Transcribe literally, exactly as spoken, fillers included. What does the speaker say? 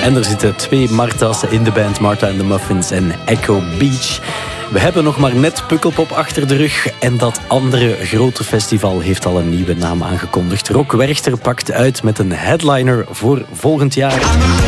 En er zitten twee Marta's in de band, Martha and the Muffins en Echo Beach. We hebben nog maar net Pukkelpop achter de rug. En dat andere grote festival heeft al een nieuwe naam aangekondigd. Rock Werchter pakt uit met een headliner voor volgend jaar.